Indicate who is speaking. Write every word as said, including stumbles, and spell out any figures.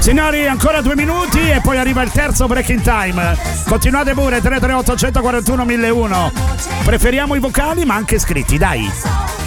Speaker 1: Signori, ancora due minuti e poi arriva il terzo breaking time. Continuate pure, tre tre otto uno quattro uno uno uno. Preferiamo i vocali ma anche scritti, dai.